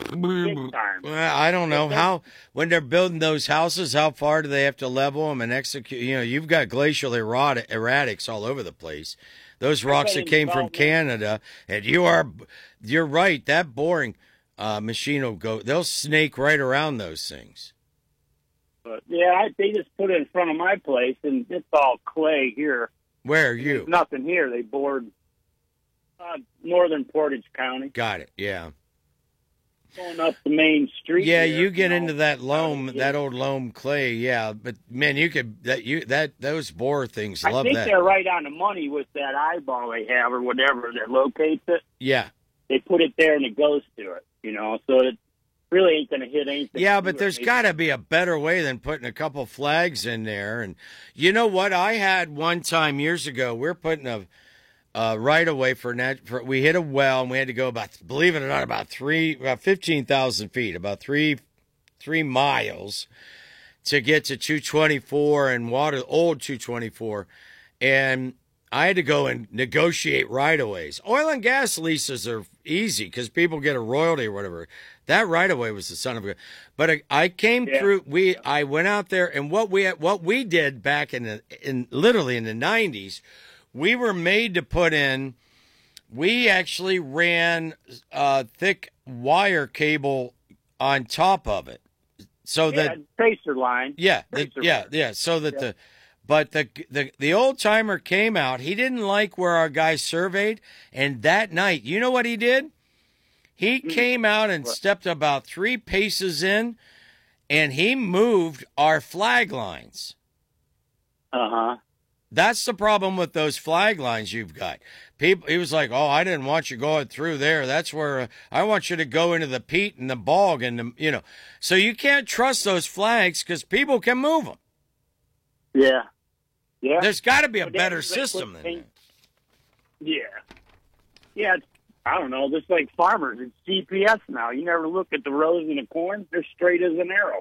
I don't know how when they're building those houses. How far do they have to level them and execute? You know, you've got glacial errati- erratics all over the place. Those rocks that came from Canada, and you are, you're right. That boring uh, machine will go. They'll snake right around those things. But yeah, I, they just put it in front of my place, and it's all clay here. Where are you? There's nothing here. They bored uh, northern Portage County. Got it. Yeah. Going up the main street. Yeah, here, you get you know, into that loam, that old loam clay. Yeah, but man, you could that you that those bore things. I Love think that. they're right on the money with that eyeball they have or whatever that locates it. Yeah. They put it there and it goes to it. You know, so it really ain't going to hit anything. Yeah, but there's got to be a better way than putting a couple flags in there. And you know what? I had one time years ago, we're putting a uh, right away for, nat- for, we hit a well and we had to go about, believe it or not, about three, about fifteen thousand feet, about three, three miles to get to two twenty-four and water, old two twenty-four. And I had to go and negotiate right-of-ways. Oil and gas leases are easy because people get a royalty or whatever. That right-of-way was the son of a... But I, I came Yeah. through... We I went out there, and what we what we did back in the in literally in the nineties, we were made to put in... We actually ran uh, thick wire cable on top of it, so yeah, that tracer line. yeah, the, Tracer yeah, wire. yeah. So that Yeah. the, but the the the old timer came out. He didn't like where our guy surveyed, and that night, you know what he did? He came out and stepped about three paces in, and he moved our flag lines. Uh huh. That's the problem with those flag lines you've got. People, he was like, "Oh, I didn't want you going through there. That's where uh, I want you to go into the peat and the bog and the, you know." So you can't trust those flags because people can move them. Yeah. Yeah. There's got to be a But they- better they system put than things- that. Yeah. Yeah. It's, I don't know. Just like farmers, it's G P S now. You never look at the rows in the corn; they're straight as an arrow.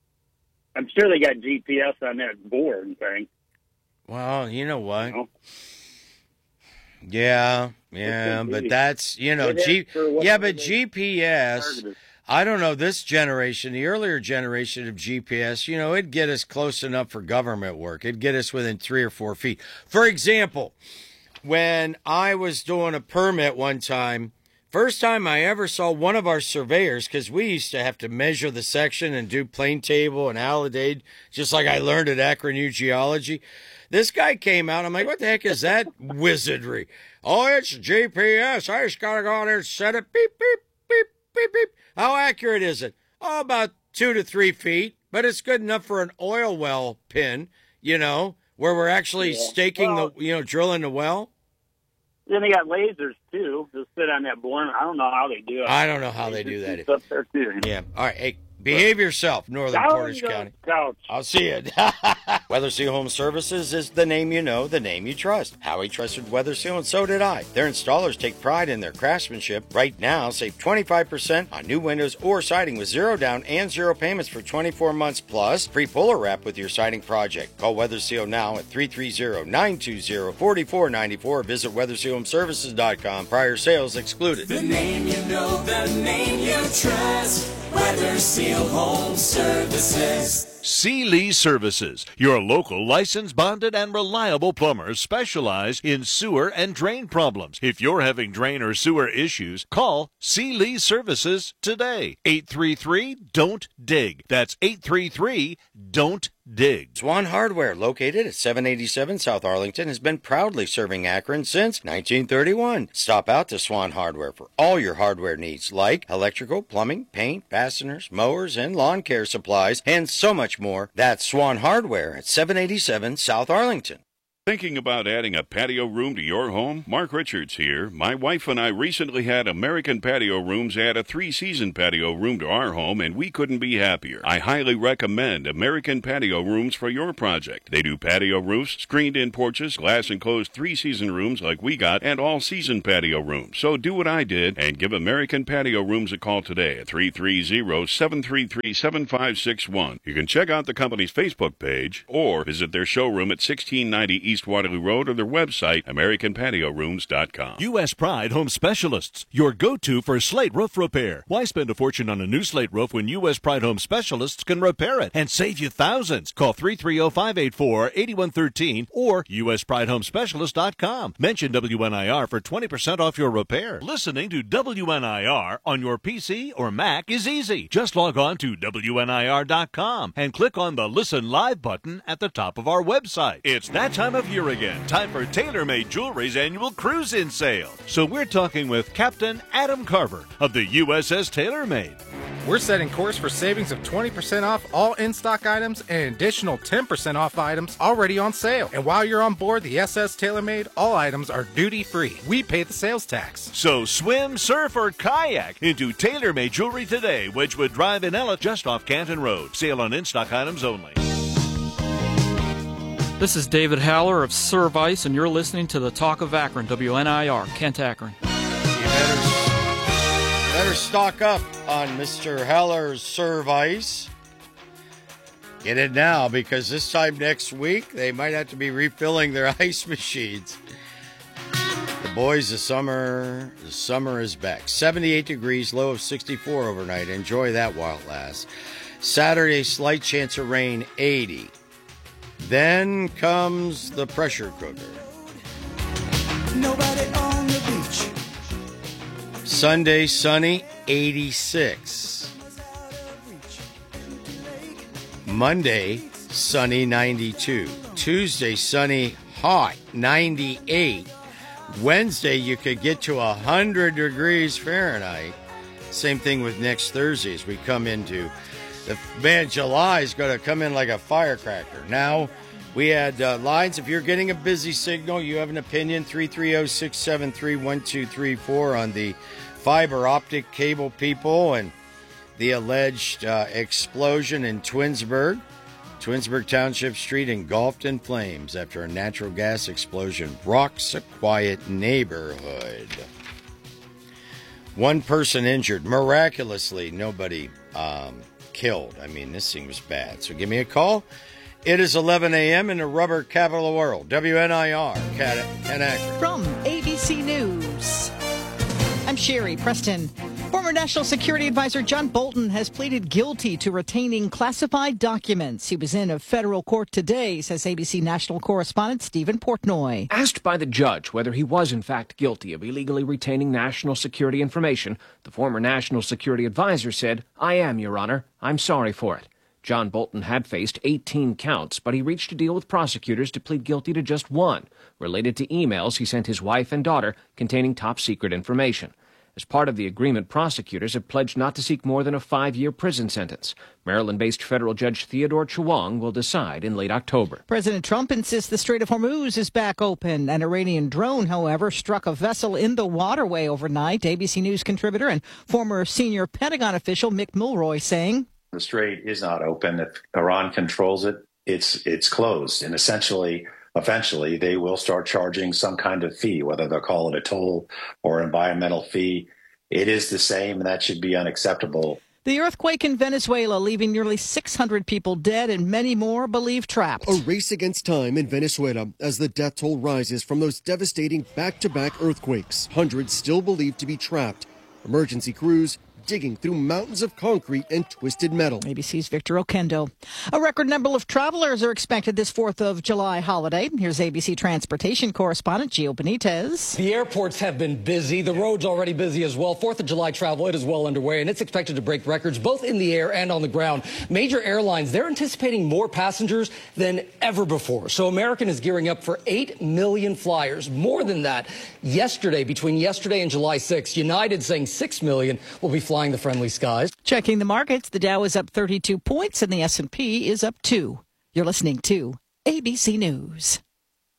I'm sure they got G P S on that board thing. Well, you know what? You know? Yeah, yeah, could but be. that's, you know, It is G, for what yeah, they but G P S, targeted. I don't know, this generation, the earlier generation of G P S, you know, it'd get us close enough for government work. It'd get us within three or four feet. For example, when I was doing a permit one time, first time I ever saw one of our surveyors, because we used to have to measure the section and do plane table and alidade, just like I learned at Akron U Geology. This guy came out. I'm like, what the heck is that wizardry? Oh, it's G P S. I just got to go out there and set it. Beep, beep, beep, beep, beep. How accurate is it? Oh, about two to three feet, but it's good enough for an oil well pin, you know, where we're actually Yeah. staking Well- the, you know, drilling the well. Then they got lasers too. They'll sit on that board. I don't know how they do it. I don't know how they do that. It's up there too. Yeah. All right. Hey, behave yourself, Northern Down Portage the County. couch. I'll see you. Weather Seal Home Services is the name you know, the name you trust. Howie trusted Weather Seal, and so did I. Their installers take pride in their craftsmanship. Right now, save twenty-five percent on new windows or siding with zero down and zero payments for twenty-four months, plus free puller wrap with your siding project. Call Weather Seal now at three three zero, nine two zero, four four nine four. Visit weather seal home services dot com. Prior sales excluded. The name you know, the name you trust. Weather Seal Home Services. Sealy Services, your local licensed, bonded, and reliable plumbers specialize in sewer and drain problems. If you're having drain or sewer issues, call Sealy Services today. eight three three, don't dig. That's eight three three, don't dig. Swan Hardware, located at seven eighty-seven South Arlington, has been proudly serving Akron since nineteen thirty-one. Stop out to Swan Hardware for all your hardware needs, like electrical, plumbing, paint, fasteners, mowers, and lawn care supplies, and so much more. That's Swan Hardware at seven eighty-seven South Arlington. Thinking about adding a patio room to your home? Mark Richards here. My wife and I recently had American Patio Rooms add a three-season patio room to our home, and we couldn't be happier. I highly recommend American Patio Rooms for your project. They do patio roofs, screened-in porches, glass-enclosed three-season rooms like we got, and all-season patio rooms. So do what I did and give American Patio Rooms a call today at three three zero, seven three three, seven five six one. You can check out the company's Facebook page or visit their showroom at sixteen ninety East Waterloo Road or their website, american patio rooms dot com. U S Pride Home Specialists, your go-to for slate roof repair. Why spend a fortune on a new slate roof when U S Pride Home Specialists can repair it and save you thousands? Call three three zero, five eight four, eight one one three or U S pride home specialist dot com. Mention W N I R for twenty percent off your repair. Listening to W N I R on your P C or Mac is easy. Just log on to W N I R dot com and click on the Listen Live button at the top of our website. It's that time of year again. Time for TaylorMade Jewelry's annual cruise-in sale. So we're talking with Captain Adam Carver of the U S S TaylorMade. We're setting course for savings of twenty percent off all in-stock items and an additional ten percent off items already on sale. And while you're on board the S S TaylorMade, all items are duty-free. We pay the sales tax. So swim, surf, or kayak into TaylorMade Jewelry today, Wedgwood Drive in Ella, just off Canton Road. Sale on in-stock items only. This is David Haller of Service, and you're listening to the Talk of Akron, W N I R, Kent Akron. You better, better stock up on Mister Haller's Service. Get it now, because this time next week, they might have to be refilling their ice machines. The boys, the summer, the summer is back. seventy-eight degrees, low of sixty-four overnight. Enjoy that while it lasts. Saturday, slight chance of rain, eighty. Then comes the pressure cooker. Nobody on the beach. Sunday, sunny, eighty-six. Monday, sunny, ninety-two. Tuesday, sunny, hot, ninety-eight. Wednesday, you could get to one hundred degrees Fahrenheit. Same thing with next Thursday as we come into the man. July is going to come in like a firecracker. Now, we had uh, lines. If you're getting a busy signal, you have an opinion, three three zero, six seven three, one two three four on the fiber optic cable people and the alleged uh, explosion in Twinsburg. Twinsburg Township Street engulfed in flames after a natural gas explosion rocks a quiet neighborhood. One person injured. Miraculously, nobody um, killed. I mean, this thing was bad. So give me a call. It is eleven a.m. in the rubber capital of the world. W N I R, Ken Akron. From A B C News, I'm Sherry Preston. Former National Security Advisor John Bolton has pleaded guilty to retaining classified documents. He was in a federal court today, says A B C national correspondent Stephen Portnoy. Asked by the judge whether he was in fact guilty of illegally retaining national security information, the former National Security Advisor said, "I am, Your Honor. I'm sorry for it." John Bolton had faced eighteen counts, but he reached a deal with prosecutors to plead guilty to just one, related to emails he sent his wife and daughter containing top-secret information. As part of the agreement, prosecutors have pledged not to seek more than a five-year prison sentence. Maryland-based federal judge Theodore Chewang will decide in late October. President Trump insists the Strait of Hormuz is back open. An Iranian drone, however, struck a vessel in the waterway overnight. A B C News contributor and former senior Pentagon official Mick Mulroy saying, "The strait is not open. If Iran controls it, it's it's closed. And essentially, eventually, they will start charging some kind of fee, whether they'll call it a toll or environmental fee. It is the same, and that should be unacceptable." The earthquake in Venezuela leaving nearly six hundred people dead and many more believed trapped. A race against time in Venezuela as the death toll rises from those devastating back-to-back earthquakes. Hundreds still believed to be trapped. Emergency crews digging through mountains of concrete and twisted metal. A B C's Victor Okendo. A record number of travelers are expected this fourth of July holiday. Here's A B C transportation correspondent Gio Benitez. The airports have been busy. The roads already busy as well. fourth of July travel, it is well underway, and it's expected to break records both in the air and on the ground. Major airlines, they're anticipating more passengers than ever before. So American is gearing up for eight million flyers. More than that, yesterday, between yesterday and July sixth, United saying six million will be flying the friendly skies. Checking the markets, the Dow is up thirty-two points and the S and P is up two. You're listening to A B C News.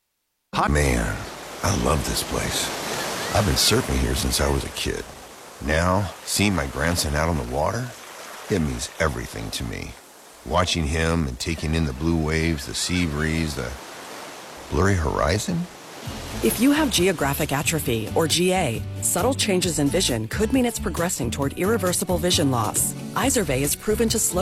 Man, I love this place. I've been surfing here since I was a kid. Now, seeing my grandson out on the water, it means everything to me. Watching him and taking in the blue waves, the sea breeze, the blurry horizon. If you have geographic atrophy, or G A, subtle changes in vision could mean it's progressing toward irreversible vision loss. Izervay is proven to slow